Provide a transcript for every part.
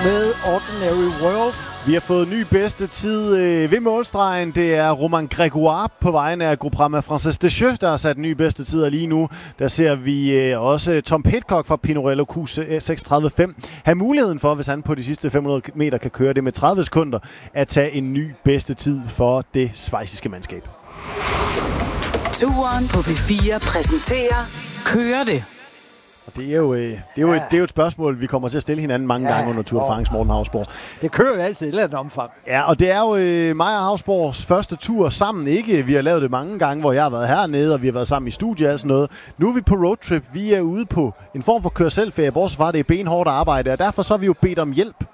med Ordinary World. Vi har fået ny bedste tid ved målstregen. Det er Romain Grégoire på vegne af Groupama Frances Deschaux, der har sat ny bedste tid. Og lige nu, der ser vi også Tom Pidcock fra Pinarello Q36.5 have muligheden for, hvis han på de sidste 500 meter kan køre det med 30 sekunder, at tage en ny bedste tid for det schweiziske mandskab. Turen på P4 præsenterer Kører det? Og det er jo et spørgsmål, vi kommer til at stille hinanden mange gange under Tour de France, Morten Hausborg. Det kører jo altid i et eller andet omfang. Ja, og det er jo mig og Hausborgs første tur sammen. Ikke, vi har lavet det mange gange, hvor jeg har været hernede, og vi har været sammen i studiet og sådan noget. Nu er vi på roadtrip. Vi er ude på en form for kør-selv-ferie, bortset fra det er benhårdt arbejde, og derfor så har vi jo bedt om hjælp.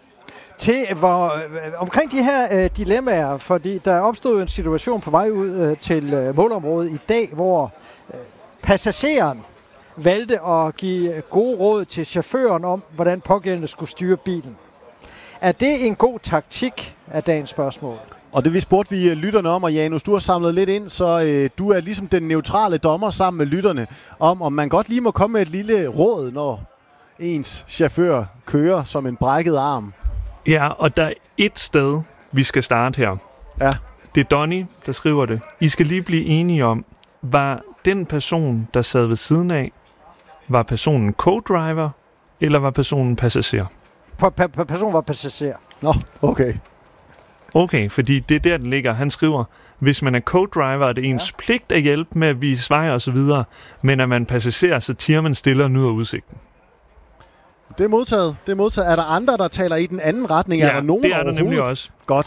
Omkring de her dilemmaer, fordi der opstod en situation på vej ud til målområdet i dag, hvor passageren valgte at give gode råd til chaufføren om, hvordan pågældende skulle styre bilen. Er det en god taktik af dagens spørgsmål? Og det vi spurgte vi lytterne om, og Janus, du har samlet lidt ind, så du er ligesom den neutrale dommer sammen med lytterne, om man godt lige må komme med et lille råd, når ens chauffør kører som en brækket arm. Ja, og der er et sted, vi skal starte her. Ja. Det er Donny, der skriver det. I skal lige blive enige om, var den person, der sad ved siden af, var personen co-driver, eller var personen passager? Personen var passager. Nå, okay. Okay, fordi det er der, den ligger. Han skriver, hvis man er co-driver, er det ens pligt at hjælpe med at vise vej og så videre, men er man passager, så tiger man stille og nyder udsigten. Det er modtaget. Er der andre, der taler i den anden retning? Ja, er der nogen det er der nemlig også. Godt.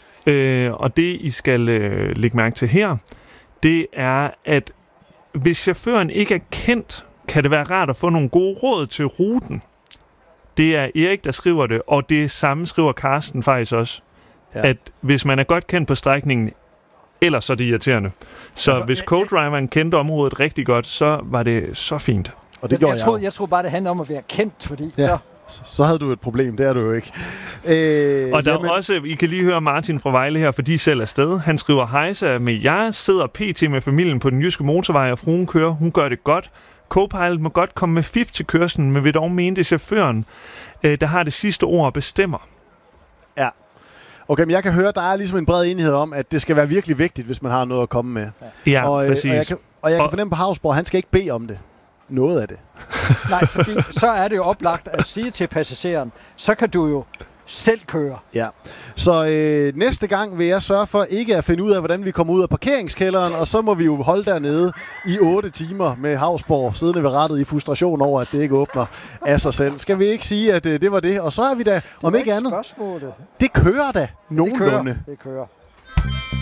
Og det, I skal lægge mærke til her, det er, at hvis chaufføren ikke er kendt, kan det være rart at få nogle gode råd til ruten. Det er Erik, der skriver det, og det samme skriver Carsten faktisk også. Ja. At hvis man er godt kendt på strækningen, ellers så er det irriterende. Så hvis co-driveren kendte området rigtig godt, så var det så fint. Og det jeg tror bare, det handler om at være kendt, fordi så havde du et problem. Det er du jo ikke. Og der er også, I kan lige høre Martin fra Vejle her, for de selv er afsted. Han skriver, hejsa med jer, sidder pt. Med familien på den jyske motorvej, og fruen kører. Hun gør det godt. Co-pilot må godt komme med fif til kørslen, men vil dog mene, det chaufføren, der har det sidste ord og bestemmer. Ja. Okay, men jeg kan høre, der er ligesom en bred enighed om, at det skal være virkelig vigtigt, hvis man har noget at komme med. Ja, præcis. Og jeg kan fornemme på Hausborg, han skal ikke bede om det. Noget af det. Nej, fordi så er det jo oplagt at sige til passageren, så kan du jo selv køre. Ja. Så næste gang vil jeg sørge for ikke at finde ud af, hvordan vi kommer ud af parkeringskælderen, og så må vi jo holde dernede i 8 timer med Hausborg siddende ved rattet i frustration over, at det ikke åbner af sig selv. Skal vi ikke sige, at det var det? Og så er vi da, om ikke andet, spørgsmålet. det kører da nogenlunde. Det kører.